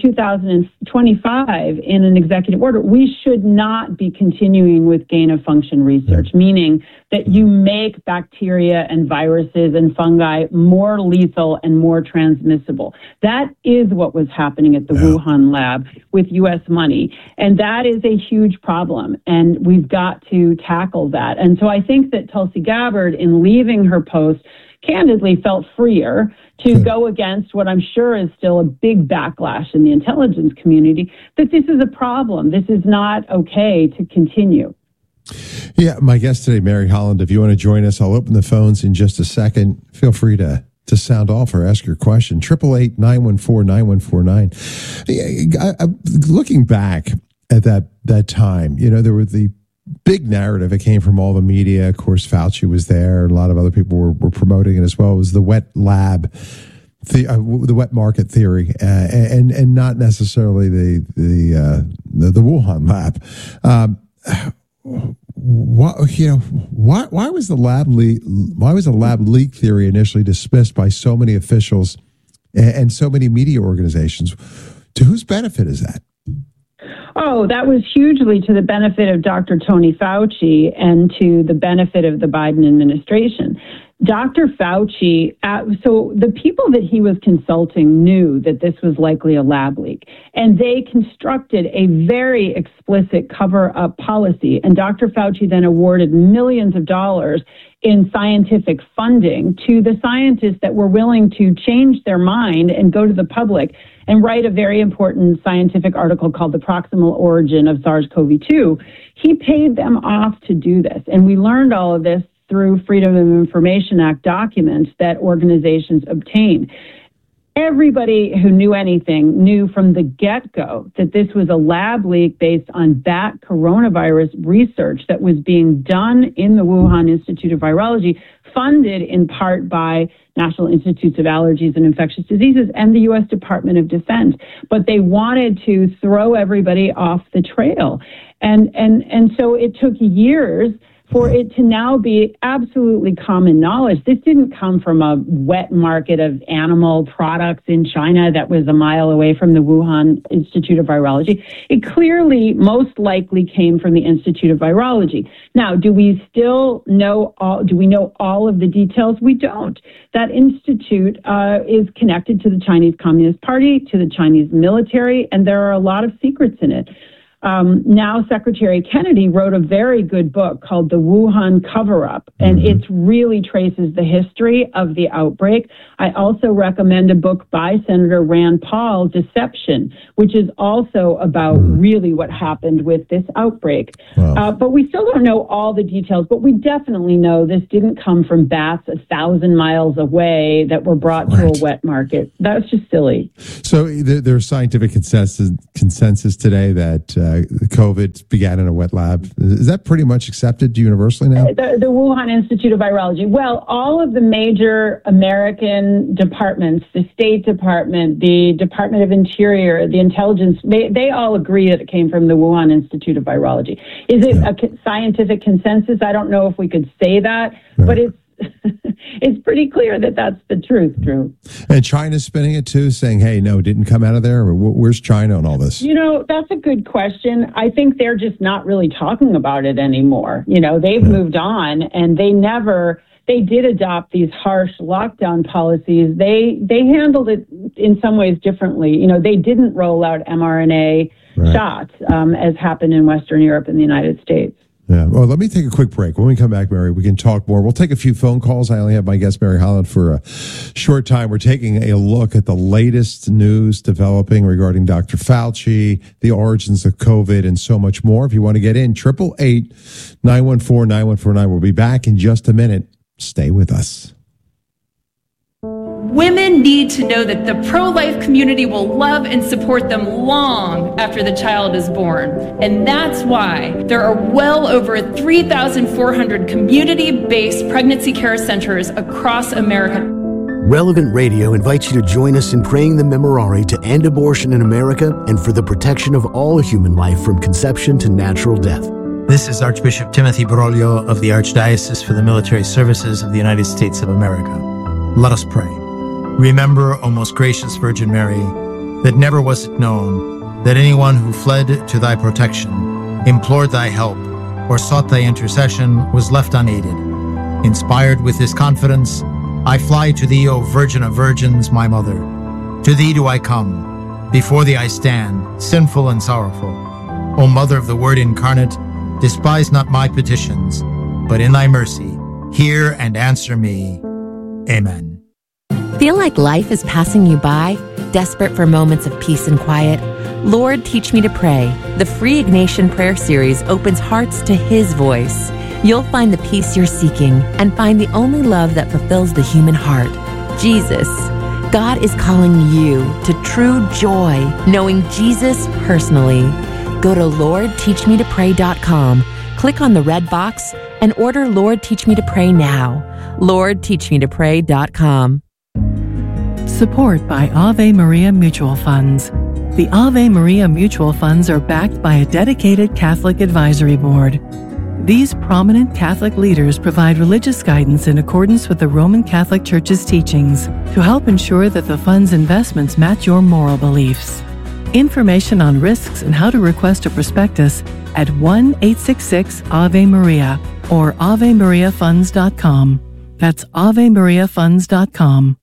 2025 in an executive order, we should not be continuing with gain-of-function research, meaning that you make bacteria and viruses and fungi more lethal and more transmissible. That is what was happening at the Wuhan lab with U.S. money. And that is a huge problem. And we've got to tackle that. And so I think that Tulsi Gabbard, in leaving her post, candidly felt freer to go against what I'm sure is still a big backlash in the intelligence community, that this is a problem. This is not okay to continue. Yeah, my guest today, Mary Holland, if you want to join us, I'll open the phones in just a second. Feel free to sound off or ask your question. 888-914-9149. Looking back at that time, there were the big narrative. It came from all the media. Of course, Fauci was there. A lot of other people were promoting it as well. It was the wet lab, the wet market theory, and not necessarily the Wuhan lab. Why was the lab leak theory initially dismissed by so many officials and so many media organizations? To whose benefit is that? Oh, that was hugely to the benefit of Dr. Tony Fauci and to the benefit of the Biden administration. Dr. Fauci, so the people that he was consulting knew that this was likely a lab leak, and they constructed a very explicit cover-up policy. And Dr. Fauci then awarded millions of dollars in scientific funding to the scientists that were willing to change their mind and go to the public and write a very important scientific article called The Proximal Origin of SARS-CoV-2. He paid them off to do this. And we learned all of this through Freedom of Information Act documents that organizations obtained. Everybody who knew anything knew from the get-go that this was a lab leak based on bat coronavirus research that was being done in the Wuhan Institute of Virology, funded in part by National Institutes of Allergies and Infectious Diseases and the U.S. Department of Defense. But they wanted to throw everybody off the trail. And so it took years for it to now be absolutely common knowledge. This didn't come from a wet market of animal products in China that was a mile away from the Wuhan Institute of Virology. It clearly most likely came from the Institute of Virology. Now, do we know all of the details? We don't. That institute is connected to the Chinese Communist Party, to the Chinese military, and there are a lot of secrets in it. now Secretary Kennedy wrote a very good book called The Wuhan Cover-Up, and it really traces the history of the outbreak. I also recommend a book by Senator Rand Paul, Deception, which is also about really what happened with this outbreak. Wow. But we still don't know all the details, but we definitely know this didn't come from bats 1,000 miles away that were brought to a wet market. That's just silly. So there's scientific consensus today that COVID began in a wet lab. Is that pretty much accepted universally now? The Wuhan Institute of Virology. Well, all of the major American departments, the State Department, the Department of Interior, the Intelligence, they all agree that it came from the Wuhan Institute of Virology. Is it a scientific consensus? I don't know if we could say that, but it's pretty clear that that's the truth, Drew. And China's spinning it too, saying, hey, no, it didn't come out of there. Where's China on all this? That's a good question. I think they're just not really talking about it anymore. They've moved on, and they did adopt these harsh lockdown policies. They handled it in some ways differently. They didn't roll out mRNA shots, as happened in Western Europe and the United States. Yeah. Well, let me take a quick break. When we come back, Mary, we can talk more. We'll take a few phone calls. I only have my guest, Mary Holland, for a short time. We're taking a look at the latest news developing regarding Dr. Fauci, the origins of COVID, and so much more. If you want to get in, 888-914-9149. We'll be back in just a minute. Stay with us. Women need to know that the pro-life community will love and support them long after the child is born. And that's why there are well over 3,400 community-based pregnancy care centers across America. Relevant Radio invites you to join us in praying the Memorare to end abortion in America and for the protection of all human life from conception to natural death. This is Archbishop Timothy Broglio of the Archdiocese for the Military Services of the United States of America. Let us pray. Remember, O most gracious Virgin Mary, that never was it known that anyone who fled to thy protection, implored thy help, or sought thy intercession was left unaided. Inspired with this confidence, I fly to thee, O Virgin of Virgins, my Mother. To thee do I come. Before thee I stand, sinful and sorrowful. O Mother of the Word incarnate, despise not my petitions, but in thy mercy, hear and answer me. Amen. Feel like life is passing you by? Desperate for moments of peace and quiet? Lord, Teach Me to Pray. The free Ignatian prayer series opens hearts to His voice. You'll find the peace you're seeking and find the only love that fulfills the human heart, Jesus. God is calling you to true joy, knowing Jesus personally. Go to LordTeachMeToPray.com, click on the red box, and order Lord Teach Me to Pray now. LordTeachMeToPray.com. Support by Ave Maria Mutual Funds. The Ave Maria Mutual Funds are backed by a dedicated Catholic advisory board. These prominent Catholic leaders provide religious guidance in accordance with the Roman Catholic Church's teachings to help ensure that the fund's investments match your moral beliefs. Information on risks and how to request a prospectus at 1-866-AVE-MARIA or AveMariaFunds.com. That's AveMariaFunds.com.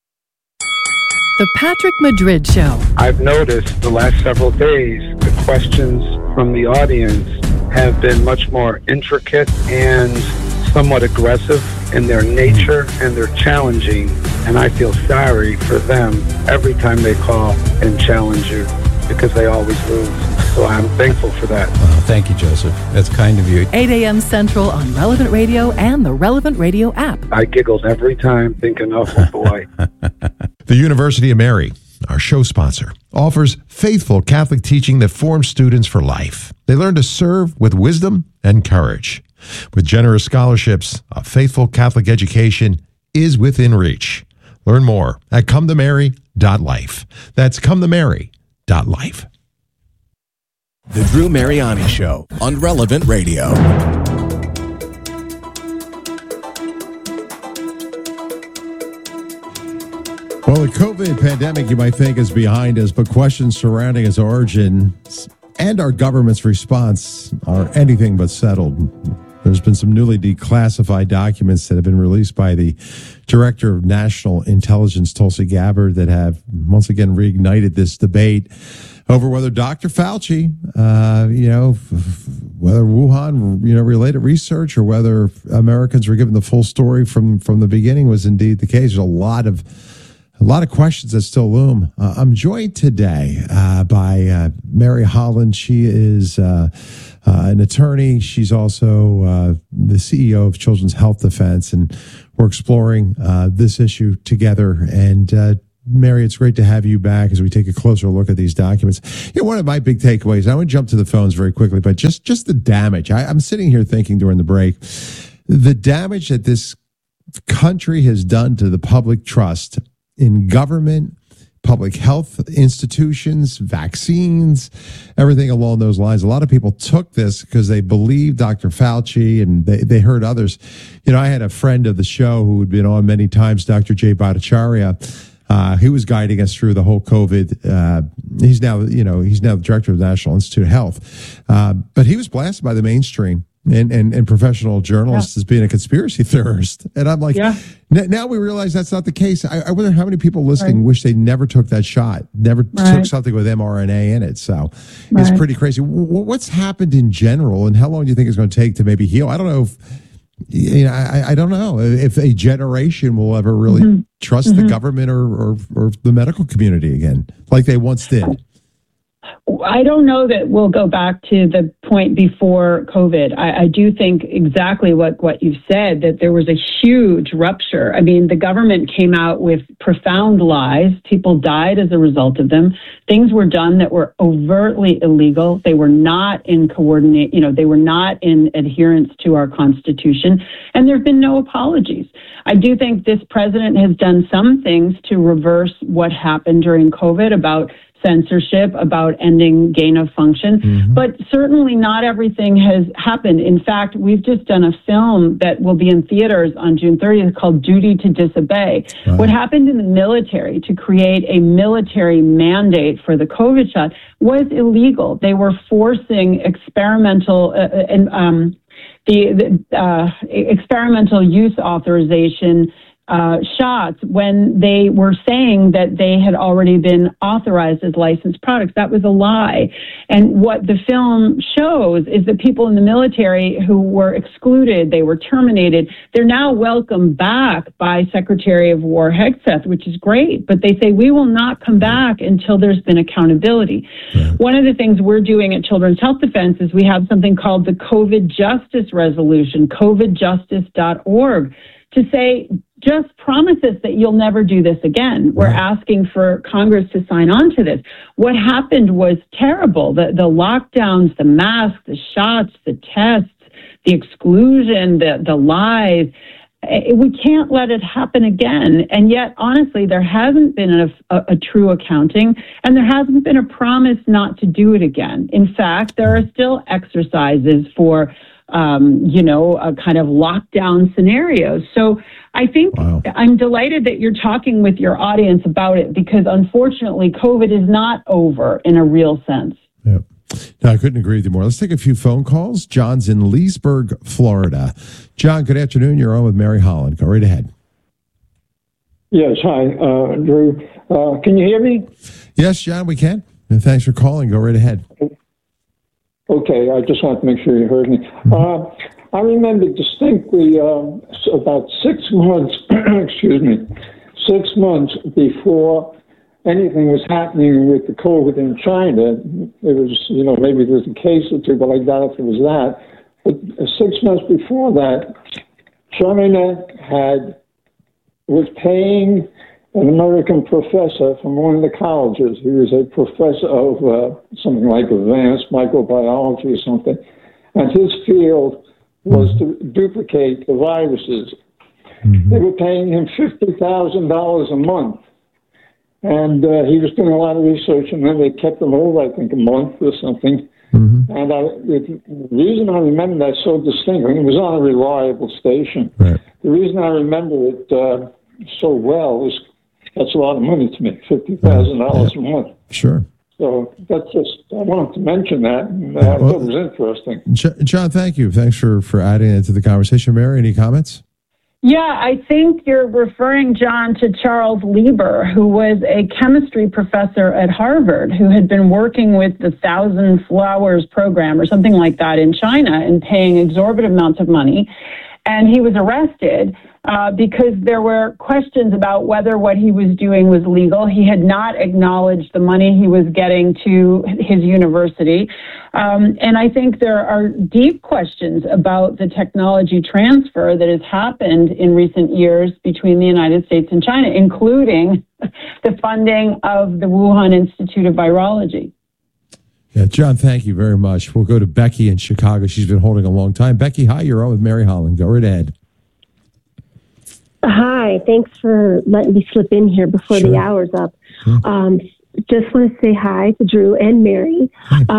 The Patrick Madrid Show. I've noticed the last several days the questions from the audience have been much more intricate and somewhat aggressive in their nature, and they're challenging, and I feel sorry for them every time they call and challenge you because they always lose. So I'm thankful for that. Well, thank you, Joseph. That's kind of you. 8 a.m. Central on Relevant Radio and the Relevant Radio app. I giggled every time thinking, oh boy. The University of Mary, our show sponsor, offers faithful Catholic teaching that forms students for life. They learn to serve with wisdom and courage. With generous scholarships, a faithful Catholic education is within reach. Learn more at cometomary.life. That's cometomary.life. The Drew Mariani Show on Relevant Radio. Well, the COVID pandemic, you might think, is behind us, but questions surrounding its origin and our government's response are anything but settled. There's been some newly declassified documents that have been released by the Director of National Intelligence, Tulsi Gabbard, that have once again reignited this debate over whether Dr. Fauci, whether Wuhan, related research or whether Americans were given the full story from the beginning was indeed the case. There's a lot of questions that still loom. I'm joined today by Mary Holland. She is an attorney. She's also the CEO of Children's Health Defense, and we're exploring this issue together. And Mary, it's great to have you back as we take a closer look at these documents. One of my big takeaways, I want to jump to the phones very quickly, but just the damage. I'm sitting here thinking during the break, the damage that this country has done to the public trust in government, public health institutions, vaccines, everything along those lines. A lot of people took this because they believed Dr. Fauci and they heard others. I had a friend of the show who had been on many times, Dr. Jay Bhattacharya. He was guiding us through the whole COVID. He's now the director of the National Institute of Health. But he was blasted by the mainstream and professional journalists as being a conspiracy theorist. And I'm like, now we realize that's not the case. I wonder how many people listening wish they never took that shot, never took something with mRNA in it. So it's pretty crazy. What's happened in general, and how long do you think it's going to take to maybe heal? I don't know if, I don't know if a generation will ever really trust the government or the medical community again, like they once did. I don't know that we'll go back to the point before COVID. I do think exactly what you've said, that there was a huge rupture. I mean, the government came out with profound lies. People died as a result of them. Things were done that were overtly illegal. They were not in they were not in adherence to our Constitution. And there have been no apologies. I do think this president has done some things to reverse what happened during COVID about censorship, about ending gain of function. But certainly not everything has happened. In fact, we've just done a film that will be in theaters on June 30th called Duty to Disobey. What happened in the military to create a military mandate for the COVID shot was illegal. They were forcing experimental experimental use authorization shots when they were saying that they had already been authorized as licensed products. That was a lie. And what the film shows is that people in the military who were excluded, they were terminated, they're now welcomed back by Secretary of War Hegseth, which is great. But they say, we will not come back until there's been accountability. One of the things we're doing at Children's Health Defense is we have something called the COVID Justice Resolution, covidjustice.org, to say, just promise us that you'll never do this again. We're asking for Congress to sign on to this. What happened was terrible. The lockdowns, the masks, the shots, the tests, the exclusion, the lies. We can't let it happen again. And yet, honestly, there hasn't been a true accounting, and there hasn't been a promise not to do it again. In fact, there are still exercises for a kind of lockdown scenarios. So I think I'm delighted that you're talking with your audience about it, because unfortunately, COVID is not over in a real sense. Yep. No, I couldn't agree with you more. Let's take a few phone calls. John's in Leesburg, Florida. John, good afternoon. You're on with Mary Holland. Go right ahead. Yes. Hi, Drew. Can you hear me? Yes, John, we can. And thanks for calling. Go right ahead. Okay, I just wanted to make sure you heard me. I remember distinctly about 6 months, 6 months before anything was happening with the COVID in China. It was, maybe there's a case or two, but I doubt if it was that. But 6 months before that, China was paying an American professor from one of the colleges. He was a professor of something like advanced microbiology or something. And his field was to duplicate the viruses. They were paying him $50,000 a month. And he was doing a lot of research, and then they kept him over, I think, a month or something. And the reason I remember that so distinctly, it was on a reliable station. The reason I remember it so well is that's a lot of money to me, $50,000 a month. Sure. So that's just, I wanted to mention that. And I thought it was interesting. John, thank you. Thanks for adding it to the conversation. Mary, any comments? Yeah, I think you're referring, John, to Charles Lieber, who was a chemistry professor at Harvard, who had been working with the Thousand Flowers program or something like that in China and paying exorbitant amounts of money. And he was arrested because there were questions about whether what he was doing was legal. He had not acknowledged the money he was getting to his university. And I think there are deep questions about the technology transfer that has happened in recent years between the United States and China, including the funding of the Wuhan Institute of Virology. Yeah, John, thank you very much. We'll go to Becky in Chicago. She's been holding a long time. Becky, hi, you're on with Mary Holland. Go right ahead. Hi, thanks for letting me slip in here before the hour's up. Just want to say hi to Drew and Mary.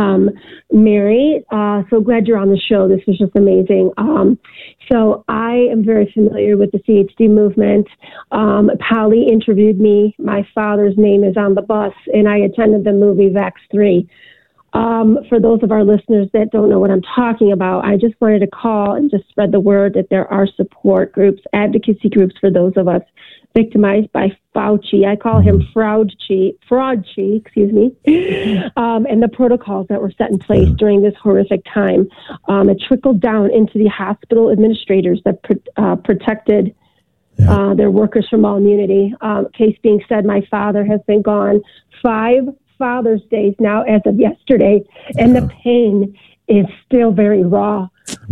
Mary, so glad you're on the show. This was just amazing. So I am very familiar with the CHD movement. Polly interviewed me. My father's name is on the bus, and I attended the movie Vax 3. For those of our listeners that don't know what I'm talking about, I just wanted to call and just spread the word that there are support groups, advocacy groups for those of us victimized by Fauci. I call him Fraudchi, excuse me. And the protocols that were set in place during this horrific time. It trickled down into the hospital administrators that protected their workers from all immunity. Case being said, my father has been gone 5 Father's Days now as of yesterday, and the pain is still very raw.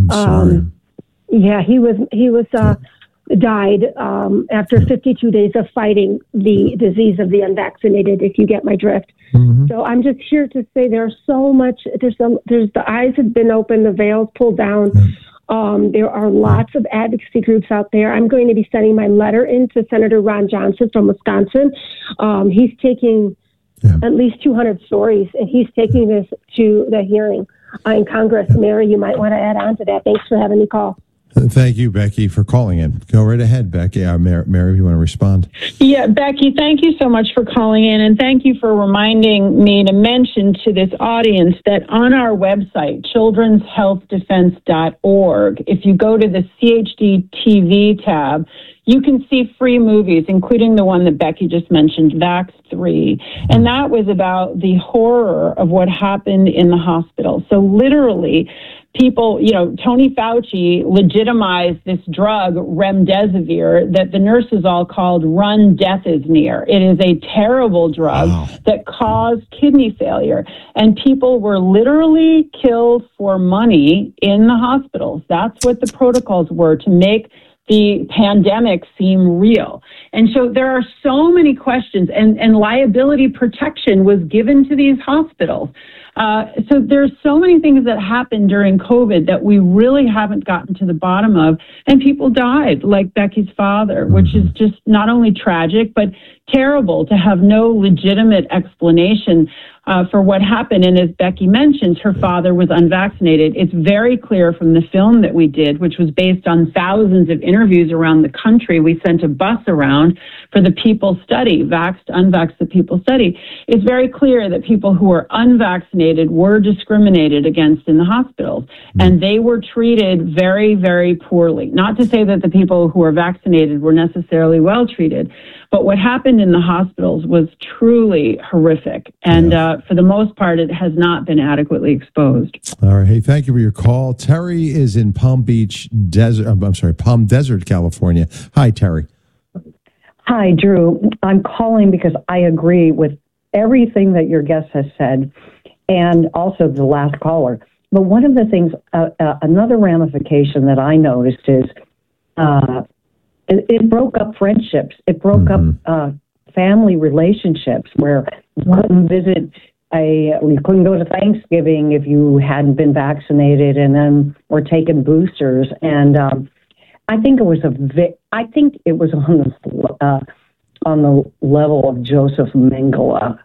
Yeah, he was died after 52 days of fighting the disease of the unvaccinated, if you get my drift. So I'm just here to say there's so much, there's the eyes have been opened, the veil's pulled down. There are lots of advocacy groups out there. I'm going to be sending my letter in to Senator Ron Johnson from Wisconsin. He's taking at least 200 stories, and he's taking this to the hearing in Congress. Mary, you might want to add on to that. Thanks for having me call. Thank you, Becky, for calling in. Go right ahead, Becky. Mary, if you want to respond. Yeah, Becky, thank you so much for calling in, and thank you for reminding me to mention to this audience that on our website, childrenshealthdefense.org, if you go to the CHD TV tab, you can see free movies, including the one that Becky just mentioned, Vax 3. And that was about the horror of what happened in the hospital. So literally, people, Tony Fauci legitimized this drug, remdesivir, that the nurses all called Run, Death is Near. It is a terrible drug that caused kidney failure. And people were literally killed for money in the hospitals. That's what the protocols were, to make the pandemic seem real. And so there are so many questions, and liability protection was given to these hospitals. So there's so many things that happened during COVID that we really haven't gotten to the bottom of, and people died, like Becky's father, which is just not only tragic, but terrible to have no legitimate explanation for what happened. And as Becky mentions, her father was unvaccinated. It's very clear from the film that we did, which was based on thousands of interviews around the country. We sent a bus around for the People study, Vaxxed, Unvaxxed, the People study. It's very clear that people who were unvaccinated were discriminated against in the hospitals, and they were treated very, very poorly. Not to say that the people who were vaccinated were necessarily well treated, but what happened in the hospitals was truly horrific. And for the most part, it has not been adequately exposed. All right. Hey, thank you for your call. Terry is in Palm Desert, California. Hi, Terry. Hi, Drew. I'm calling because I agree with everything that your guest has said, and also the last caller. But one of the things, another ramification that I noticed is it broke up friendships. It broke up family relationships, where you couldn't visit you couldn't go to Thanksgiving if you hadn't been vaccinated, and then were taking boosters. And I think it was on the level of Joseph Mengele,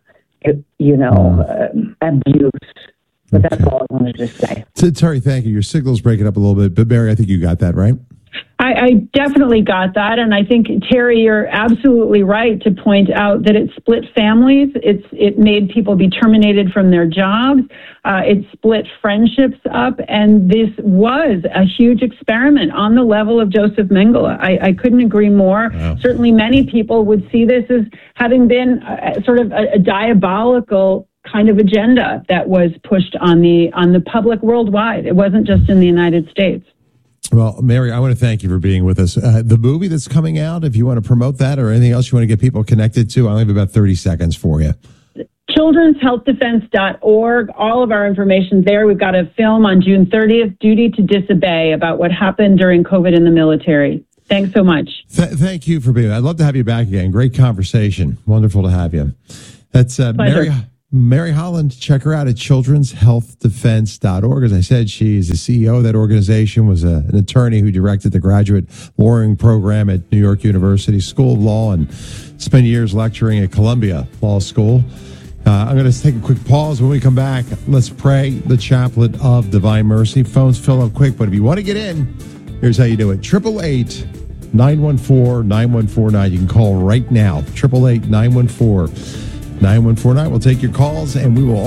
abuse. But that's all I wanted to say. Terry, thank you. Your signal's breaking up a little bit, but Mary, I think you got that right. I I definitely got that. And I think, Terry, you're absolutely right to point out that it split families. It made people be terminated from their jobs. It split friendships up. And this was a huge experiment on the level of Joseph Mengele. I couldn't agree more. Wow. Certainly many people would see this as having been sort of a diabolical kind of agenda that was pushed on the public worldwide. It wasn't just in the United States. Well, Mary, I want to thank you for being with us. The movie that's coming out, if you want to promote that or anything else you want to get people connected to, I only have about 30 seconds for you. childrenshealthdefense.org. All of our information there. We've got a film on June 30th, Duty to Disobey, about what happened during COVID in the military. Thanks so much. Thank you for being here. I'd love to have you back again. Great conversation. Wonderful to have you. That's Mary Holland. Check her out at childrenshealthdefense.org. As I said, she is the CEO of that organization, was an attorney who directed the graduate lawyering program at New York University School of Law, and spent years lecturing at Columbia Law School. I'm going to take a quick pause. When we come back, let's pray the Chaplet of Divine Mercy. Phones fill up quick, but if you want to get in, here's how you do it. 888-914-9149. You can call right now. 888-914-9149. We'll take your calls, and we will